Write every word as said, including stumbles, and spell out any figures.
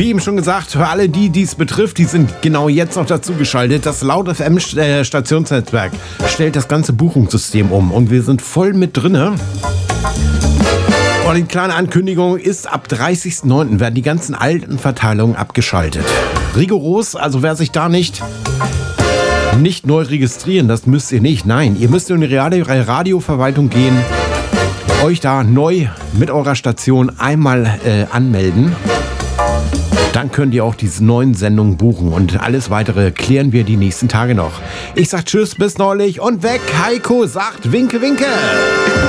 Wie eben schon gesagt, für alle, die dies betrifft, die sind genau jetzt noch dazu geschaltet. Das Laut F M äh, Stationsnetzwerk stellt das ganze Buchungssystem um und wir sind voll mit drinne. Und die kleine Ankündigung ist, ab dreißigsten neunten werden die ganzen alten Verteilungen abgeschaltet. Rigoros, also wer sich da nicht, nicht neu registrieren, das müsst ihr nicht. Nein, ihr müsst in die Radio- Radioverwaltung gehen, euch da neu mit eurer Station einmal äh, anmelden. Dann könnt ihr auch diese neuen Sendungen buchen und alles weitere klären wir die nächsten Tage noch. Ich sag tschüss, bis neulich und weg. Heiko sagt winke, winke.